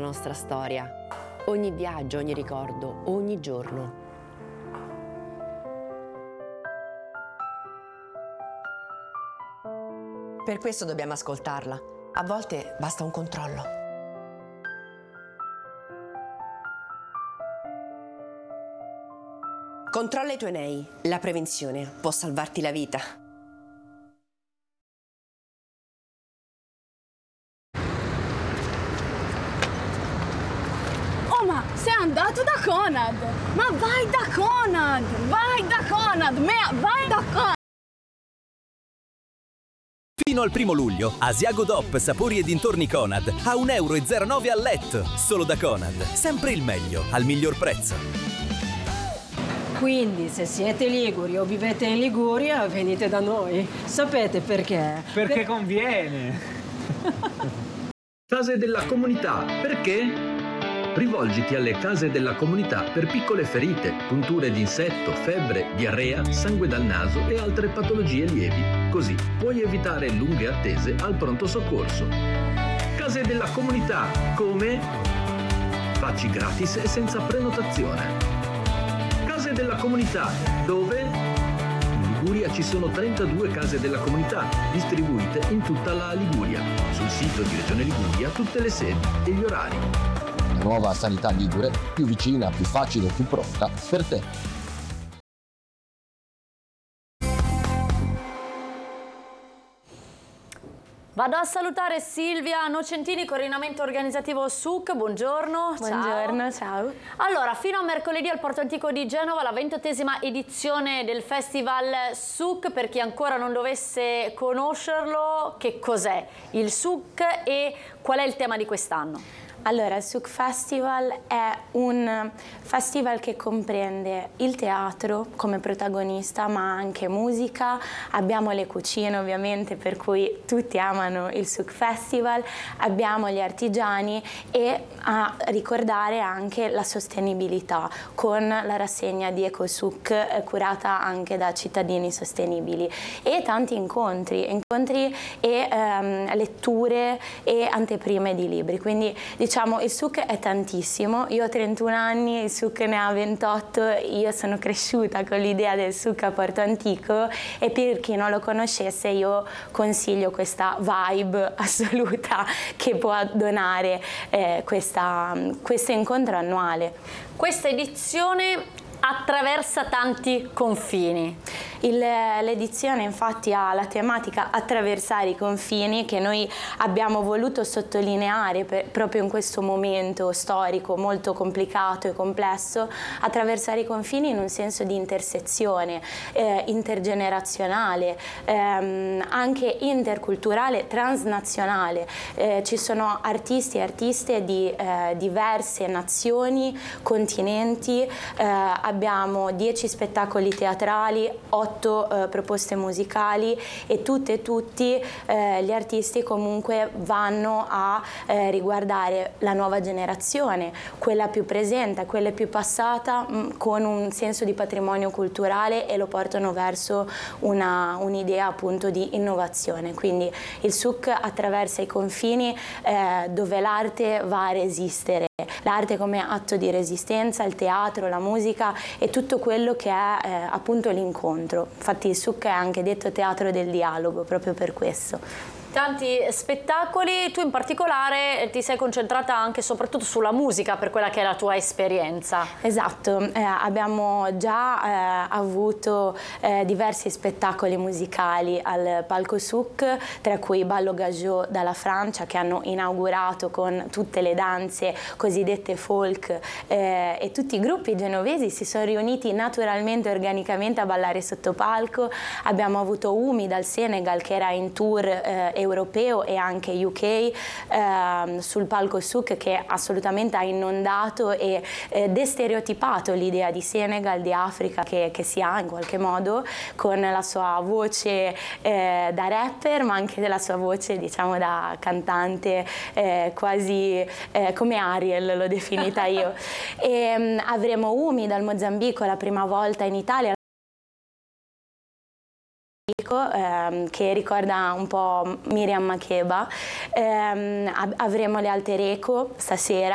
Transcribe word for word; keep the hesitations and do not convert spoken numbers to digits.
nostra storia, ogni viaggio, ogni ricordo, ogni giorno. Per questo dobbiamo ascoltarla. A volte basta un controllo. Controlla i tuoi nei. La prevenzione può salvarti la vita. Oh, ma sei andato da Conad! Ma vai da Conad! Vai da Conad! Mea, vai da Conad! Fino al primo luglio, Asiago D O P Sapori e dintorni Conad a un euro e zero nove al letto. Solo da Conad. Sempre il meglio, al miglior prezzo. Quindi, se siete liguri o vivete in Liguria, venite da noi. Sapete perché? Perché per... conviene. Case della comunità. Perché? Rivolgiti alle case della comunità per piccole ferite, punture di insetto, febbre, diarrea, sangue dal naso e altre patologie lievi. Così puoi evitare lunghe attese al pronto soccorso. Case della comunità. Come? Facci gratis e senza prenotazione. Case della comunità. Dove? In Liguria ci sono trentadue case della comunità, distribuite in tutta la Liguria. Sul sito di Regione Liguria tutte le sedi e gli orari. La nuova sanità ligure, più vicina, più facile, più pronta per te. Vado a salutare Silvia Nocentini, coordinamento organizzativo S U C. Buongiorno. Buongiorno, ciao. ciao. Allora, fino a mercoledì al Porto Antico di Genova la ventottesima edizione del Festival S U C. Per chi ancora non dovesse conoscerlo, che cos'è il S U C e qual è il tema di quest'anno? Allora, il S U C Festival è un festival che comprende il teatro come protagonista, ma anche musica. Abbiamo le cucine, ovviamente, per cui tutti amano il S U C Festival. Abbiamo gli artigiani e a ricordare anche la sostenibilità con la rassegna di Eco S U C eh, curata anche da cittadini sostenibili e tanti incontri, incontri e ehm, letture e anteprime di libri. Quindi diciamo il S U C è tantissimo, io ho trentuno anni, il S U C ne ha ventotto, io sono cresciuta con l'idea del S U C a Porto Antico e per chi non lo conoscesse io consiglio questa vibe assoluta che può donare eh, questa, questo incontro annuale. Questa edizione attraversa tanti confini. L'edizione infatti ha la tematica attraversare i confini che noi abbiamo voluto sottolineare per, proprio in questo momento storico molto complicato e complesso, attraversare i confini in un senso di intersezione eh, intergenerazionale, ehm, anche interculturale, transnazionale. Eh, ci sono artisti e artiste di eh, diverse nazioni, continenti, eh, abbiamo dieci spettacoli teatrali, otto eh, proposte musicali e tutte e tutti eh, gli artisti comunque vanno a eh, riguardare la nuova generazione, quella più presente, quella più passata, mh, con un senso di patrimonio culturale e lo portano verso una, un'idea appunto di innovazione. Quindi il S U C attraversa i confini eh, dove l'arte va a resistere. L'arte come atto di resistenza, il teatro, la musica e tutto quello che è eh, appunto l'incontro. Infatti il S U C è anche detto teatro del dialogo, proprio per questo. Tanti spettacoli, tu in particolare ti sei concentrata anche e soprattutto sulla musica per quella che è la tua esperienza. Esatto, eh, abbiamo già eh, avuto eh, diversi spettacoli musicali al palco S U C, tra cui Ballo Gajot dalla Francia, che hanno inaugurato con tutte le danze cosiddette folk eh, e tutti i gruppi genovesi si sono riuniti naturalmente e organicamente a ballare sotto palco. Abbiamo avuto Umi dal Senegal che era in tour eh, europeo e anche U K eh, sul palco S U C, che assolutamente ha inondato e eh, destereotipato l'idea di Senegal, di Africa che, che si ha in qualche modo, con la sua voce eh, da rapper ma anche la sua voce diciamo da cantante eh, quasi eh, come Ariel l'ho definita io. E, mh, avremo Umi dal Mozambico la prima volta in Italia, Ehm, che ricorda un po' Miriam Makeba. Ehm, avremo le Alter Eco stasera